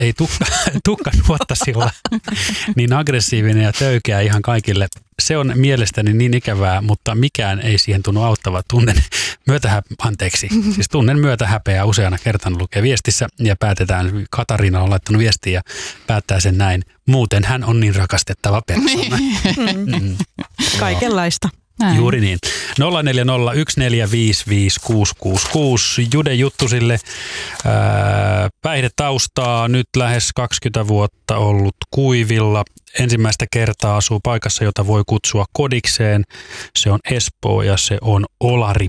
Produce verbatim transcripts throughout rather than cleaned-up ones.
ei tukka, tukka nuottasilla niin aggressiivinen ja töykeä ihan kaikille. Se on mielestäni niin ikävää, mutta mikään ei siihen tunnu auttava. Tunnen myötähä, anteeksi, siis tunnen myötähäpeää useana kertana lukee viestissä ja päätetään, Katariina on laittanut viestiä ja päättää sen näin. Muuten hän on niin rakastettava persoona. Mm. Kaikenlaista. Näin. Juuri niin. nolla neljä nolla yksi neljä viisi viisi kuusi kuusi kuusi. Jude Juttusille ää, päihdetaustaa, nyt lähes kaksikymmentä vuotta ollut kuivilla. Ensimmäistä kertaa asuu paikassa, jota voi kutsua kodikseen. Se on Espoo ja se on Olari.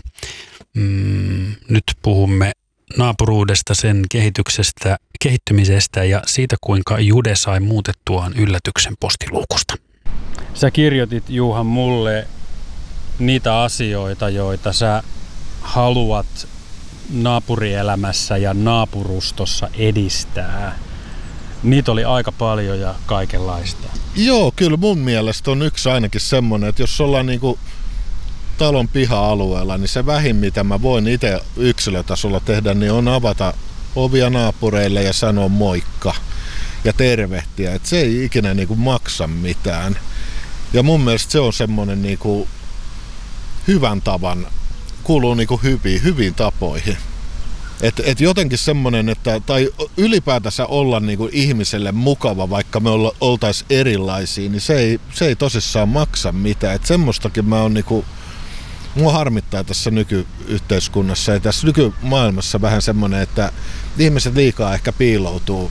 Mm, nyt puhumme naapuruudesta, sen kehityksestä, kehittymisestä ja siitä, kuinka Jude sai muutettuaan yllätyksen postiluukusta. Sä kirjoitit, Juha, mulle niitä asioita, joita sä haluat naapurielämässä ja naapurustossa edistää. Niitä oli aika paljon ja kaikenlaista. Joo, kyllä mun mielestä on yksi ainakin semmoinen, että jos ollaan niinku talon piha-alueella, niin se vähin, mitä mä voin itse yksilötasolla tehdä, niin on avata ovia naapureille ja sanoa moikka ja tervehtiä. Että se ei ikinä niinku maksa mitään. Ja mun mielestä se on semmoinen niinku hyvän tavan, kuuluu niinku hyviin, hyviin tapoihin. Et, et jotenkin semmoinen, että, tai ylipäätänsä olla niinku ihmiselle mukava, vaikka me olla, oltais erilaisia, niin se ei, se ei tosissaan maksa mitään. Et semmoistakin mä oon niinku, mua harmittaa tässä nykyyhteiskunnassa ja tässä nykymaailmassa vähän semmoinen, että ihmiset liikaa ehkä piiloutuu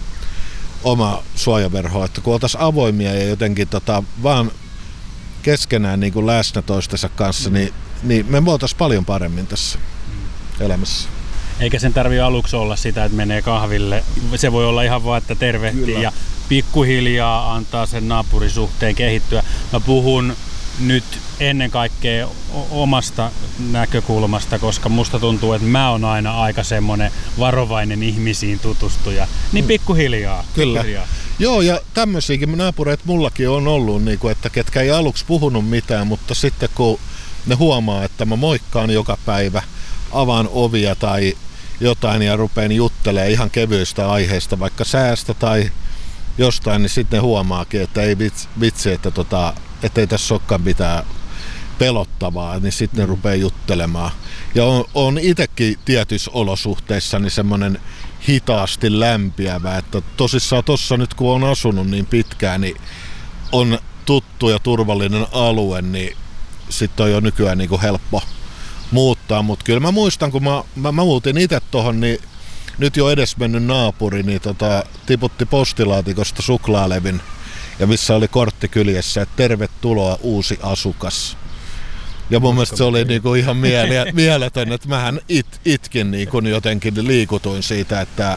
oma suojaverhoon, että kun oltaisiin avoimia ja jotenkin tota, vaan keskenään niin kuin läsnä toistensa kanssa, mm. niin, niin me voitaisiin paljon paremmin tässä mm. elämässä. Eikä sen tarvitse aluksi olla sitä, että menee kahville. Se voi olla ihan vaan, että tervehtii Kyllä. ja pikkuhiljaa antaa sen naapurisuhteen kehittyä. Mä puhun nyt ennen kaikkea omasta näkökulmasta, koska musta tuntuu, että mä oon aina aika semmoinen varovainen ihmisiin tutustuja. Niin pikkuhiljaa. Kyllä. Pikkuhiljaa. Joo, ja tämmöisiäkin naapureita mullakin on ollut, niin kuin, että ketkä ei aluksi puhunut mitään, mutta sitten kun ne huomaa, että mä moikkaan joka päivä, avaan ovia tai jotain ja rupean juttelemaan ihan kevyistä aiheista, vaikka säästä tai jostain, niin sitten ne huomaakin, että ei vitsi, vitsi että tota, ei tässä olekaan mitään pelottavaa, niin sitten ne rupeaa juttelemaan. Ja on, on itsekin tietyissä olosuhteissa niin semmoinen hitaasti lämpiävä, että tosissaan tossa nyt kun on asunut niin pitkään, niin on tuttu ja turvallinen alue, niin sitten on jo nykyään niin kuin helppo muuttaa, mutta kyllä mä muistan, kun mä, mä, mä muutin itse tohon, niin nyt jo edesmennyt naapuri niin tota, tiputti postilaatikosta suklaalevin ja missä oli kortti kyljessä, että tervetuloa uusi asukas. Ja mun mielestä se oli niinku ihan miele- mieletön, että mähän it, itkin niinku jotenkin liikutuin siitä, että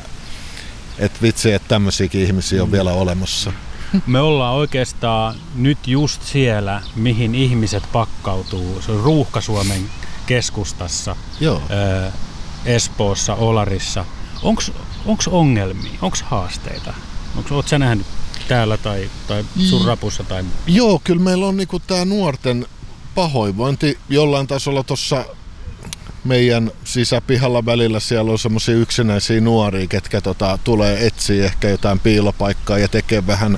et vitsi, että tämmöisiäkin ihmisiä on vielä olemassa. Me ollaan oikeastaan nyt just siellä, mihin ihmiset pakkautuu. Se on Ruuhka-Suomen keskustassa, Joo. Ää, Espoossa, Olarissa. Onks, onks ongelmia? Onks haasteita? Onks, oot sä nähnyt täällä tai, tai sun rapussa? Tai... Joo, kyllä meillä on niinku tää nuorten pahoinvointi jollain tasolla tuossa meidän sisäpihalla välillä. Siellä on semmoisia yksinäisiä nuoria, ketkä tota, tulee etsiä ehkä jotain piilopaikkaa ja tekee vähän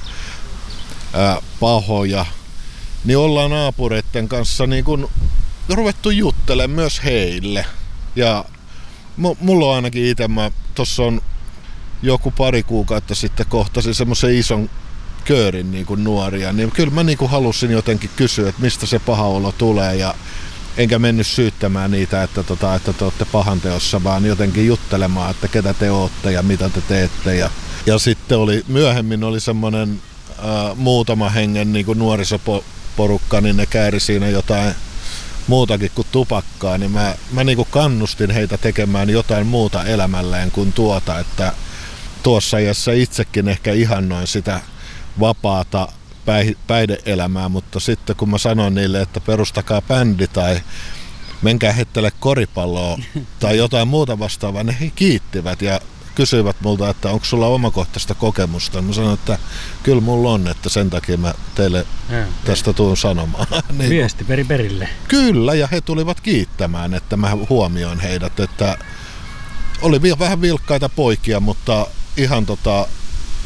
ää, pahoja. Niin ollaan naapureiden kanssa niin kun ruvettu juttelemaan myös heille. Ja m- mulla on ainakin itse, mä tossa on joku pari kuukautta sitten kohtasin semmoisen ison köörin niin kuin nuoria, niin kyllä mä niin kuin halusin jotenkin kysyä, että mistä se paha olo tulee, ja enkä mennyt syyttämään niitä, että, tota, että te olette pahanteossa, vaan jotenkin juttelemaan, että ketä te ootte ja mitä te teette. Ja, ja sitten oli, myöhemmin oli semmoinen äh, muutama hengen niin kuin nuorisoporukka, niin ne kääri siinä jotain muutakin kuin tupakkaa, niin mä, mä niin kuin kannustin heitä tekemään jotain muuta elämälleen kuin tuota, että tuossa iässä itsekin ehkä ihannoin sitä vapaata päihde-elämää, mutta sitten kun mä sanoin niille, että perustakaa bändi tai menkää heittele koripalloa tai jotain muuta vastaavaa, ne he kiittivät ja kysyivät multa, että onko sulla omakohtaista kokemusta. Mä sanoin, että kyllä mulla on, että sen takia mä teille ja, tästä tuun sanomaan. Niin, viesti peri perille. Kyllä, ja he tulivat kiittämään, että mä huomioin heidät, että oli vähän vilkkaita poikia, mutta ihan tota